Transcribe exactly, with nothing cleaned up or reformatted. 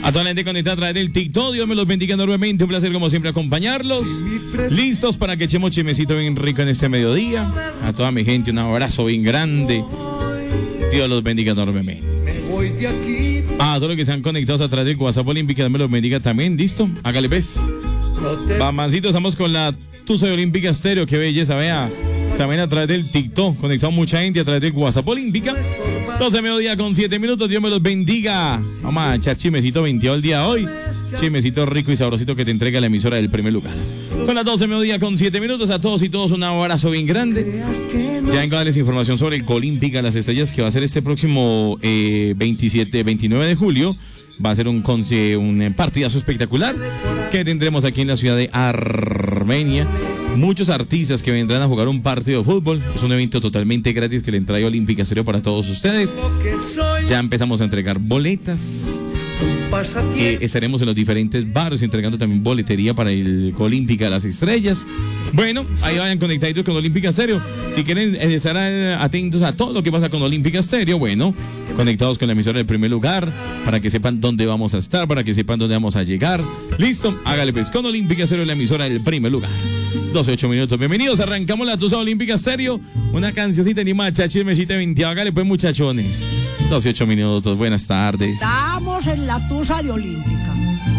A toda la gente conectada a través del TikTok, Dios me los bendiga enormemente. Un placer como siempre acompañarlos. Listos para que echemos chimecito bien rico en este mediodía. A toda mi gente un abrazo bien grande. Dios los bendiga enormemente. A todos los que se han conectado a través del WhatsApp Olímpica, Dios me los bendiga también. ¿Listo? Hágale pues. Bamancito, estamos con la Tusa de Olímpica Estéreo. Qué belleza, vea. También a través del TikTok, conectado mucha gente a través del WhatsApp Olímpica. doce mediodía con siete minutos, Dios me los bendiga. Vamos a echar chimecito veintidós el día de hoy. Chimecito rico y sabrosito que te entrega la emisora del primer lugar. Son las doce mediodía con siete minutos, a todos y todos un abrazo bien grande. Ya vengo a darles información sobre el Olímpica Las Estrellas que va a ser este próximo eh, veintisiete, veintinueve de julio. Va a ser un, un partidazo espectacular que tendremos aquí en la ciudad de Armenia. Muchos artistas que vendrán a jugar un partido de fútbol. Es un evento totalmente gratis que le trae Olímpica Estéreo para todos ustedes. Ya empezamos a entregar boletas. Eh, estaremos en los diferentes barrios entregando también boletería para el Olímpica Las Estrellas. Bueno, ahí vayan conectaditos con Olímpica Estéreo. Si quieren eh, estar atentos a todo lo que pasa con Olímpica Estéreo, bueno, conectados con la emisora del primer lugar, para que sepan dónde vamos a estar, para que sepan dónde vamos a llegar. Listo, hágale pues con Olímpica Estéreo, la emisora del primer lugar. doce, ocho minutos, bienvenidos, arrancamos la Tusa Olímpica Estéreo. Una cancioncita ni más, chachimecita veinte, hágale pues muchachones. doce, ocho minutos, buenas tardes. Estamos en la Tusa de Olímpica.